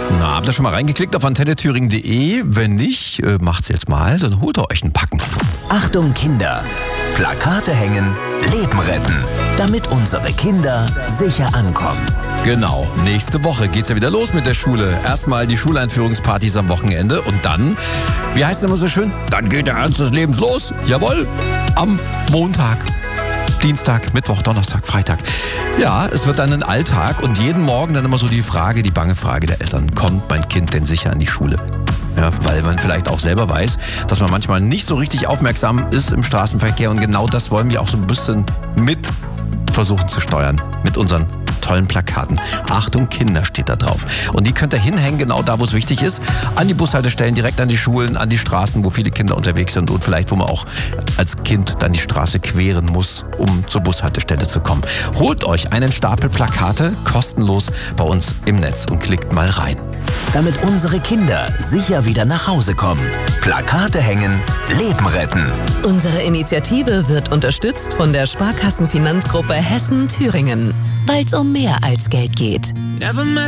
Na, habt ihr schon mal reingeklickt auf antennethüringen.de? Wenn nicht, macht's jetzt mal, dann holt ihr euch einen Packen. Achtung Kinder! Plakate hängen, Leben retten, damit unsere Kinder sicher ankommen. Genau, nächste Woche geht's ja wieder los mit der Schule. Erstmal die Schuleinführungspartys am Wochenende und dann, wie heißt es immer so schön? Dann geht der Ernst des Lebens los. Jawohl, am Montag. Dienstag, Mittwoch, Donnerstag, Freitag. Ja, es wird dann ein Alltag und jeden Morgen dann immer so die bange Frage der Eltern. Kommt mein Kind denn sicher in die Schule? Ja, weil man vielleicht auch selber weiß, dass man manchmal nicht so richtig aufmerksam ist im Straßenverkehr und genau das wollen wir auch so ein bisschen mit versuchen zu steuern. Mit unseren tollen Plakaten. Achtung, Kinder steht da drauf. Und die könnt ihr hinhängen, genau da, wo es wichtig ist. An die Bushaltestellen, direkt an die Schulen, an die Straßen, wo viele Kinder unterwegs sind und vielleicht, wo man auch als Kind dann die Straße queren muss, um zur Bushaltestelle zu kommen. Holt euch einen Stapel Plakate kostenlos bei uns im Netz und klickt mal rein. Damit unsere Kinder sicher wieder nach Hause kommen. Plakate hängen, Leben retten. Unsere Initiative wird unterstützt von der Sparkassenfinanzgruppe Hessen-Thüringen, weil es um mehr als Geld geht.